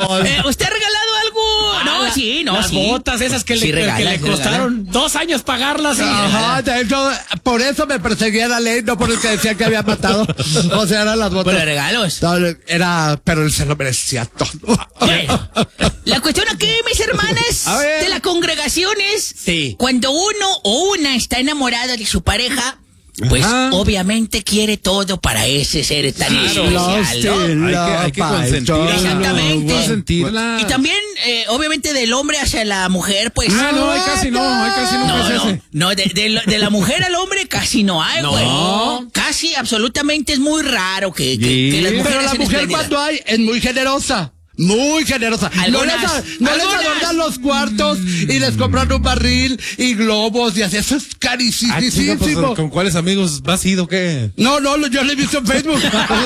¿Usted ha regalado algo? No, sí, no, las sí. botas esas que Sí, le costaron 2 años pagarlas. Ajá, de hecho, por eso me perseguía la ley, no por el que decía que había matado. O sea, eran las botas. Por los regalos. No, pero él se lo merecía todo. Bueno, la cuestión aquí, mis hermanas de la congregación es cuando uno o una está enamorada de su pareja, pues obviamente quiere todo para ese ser tan especial, ¿no? Hay que consentirla. Exactamente. Consentirla. Y también, obviamente, del hombre hacia la mujer, pues. No, hay casi no. No, de la mujer al hombre casi no hay, güey. Casi, absolutamente es muy raro que las mujeres Pero la sean mujer espléndidas. cuando hay es muy generosa. Muy generosa. No les adornan los cuartos y les compran un barril y globos y así. Eso es carísimo. Pues, ¿con cuáles amigos vas ido qué? No, yo lo he visto en Facebook.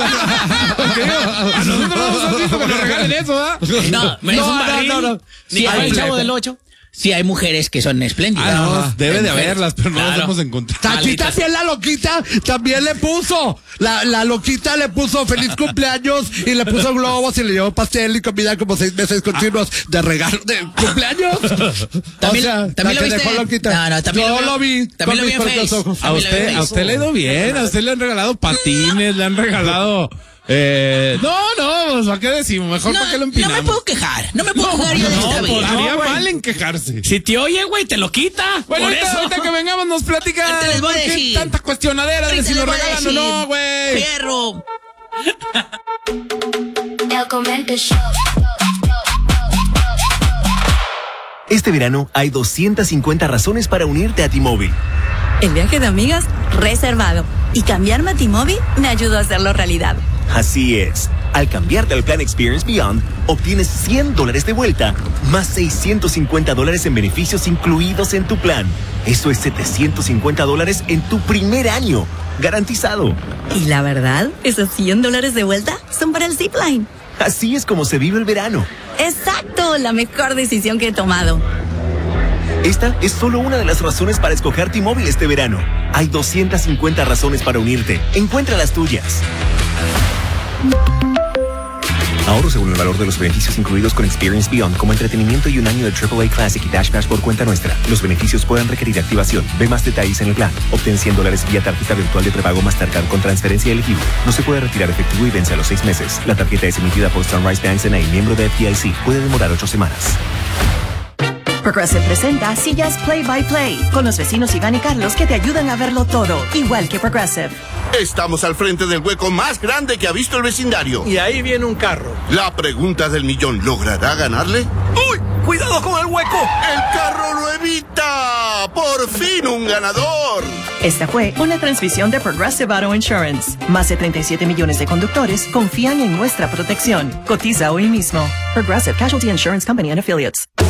A nosotros no nos han visto que nos regalen eso, ¿ah? No. Sí, hay el Chavo del 8. Sí, hay mujeres que son espléndidas. Debe de haberlas, pero no las hemos encontrado. Tachita, también la loquita, también le puso. La loquita le puso feliz cumpleaños y le puso globos y le llevó pastel y comida como 6 meses continuos de regalo de cumpleaños. ¿También lo viste? Dejó loquita. No, también lo vi. También lo vi en propios ojos. A usted le ha ido bien, a usted le han regalado patines, le han regalado... pues ¿para qué decimos? Mejor para qué lo empinamos. No me puedo quejar yo de esta vida. Haría mal en quejarse. Si te oye, güey, te lo quita. Bueno, por eso. ahorita que vengamos nos platica Ahorita les voy a decir. tanta cuestionadera de si nos regalan o no, güey. Fierro. El Comento Show. Este verano hay 250 razones para unirte a T-Mobile. El viaje de amigas reservado. Y cambiarme a T-Mobile me ayudó a hacerlo realidad. Así es. Al cambiarte al plan Experience Beyond, obtienes $100 de vuelta, más $650 en beneficios incluidos en tu plan. Eso es $750 en tu primer año. Garantizado. Y la verdad, esos $100 de vuelta son para el Zipline. Así es como se vive el verano. ¡Exacto! La mejor decisión que he tomado. Esta es solo una de las razones para escoger T-Mobile este verano. Hay 250 razones para unirte. Encuentra las tuyas. Ahorro según el valor de los beneficios incluidos con Experience Beyond, como entretenimiento y un año de AAA Classic y Dash Pass por cuenta nuestra. Los beneficios pueden requerir activación. Ve más detalles en el plan. Obtén $100 vía tarjeta virtual de prepago Mastercard con transferencia elegible. No se puede retirar efectivo y vence a los 6 meses. La tarjeta es emitida por Sunrise Banks N.A., miembro de FDIC. Puede demorar 8 semanas. Progressive presenta Sillas Play by Play con los vecinos Iván y Carlos que te ayudan a verlo todo, igual que Progressive. Estamos al frente del hueco más grande que ha visto el vecindario. Y ahí viene un carro. La pregunta del millón, ¿logrará ganarle? ¡Uy! ¡Cuidado con el hueco! ¡El carro lo evita! ¡Por fin un ganador! Esta fue una transmisión de Progressive Auto Insurance. Más de 37 millones de conductores confían en nuestra protección. Cotiza hoy mismo. Progressive Casualty Insurance Company and Affiliates.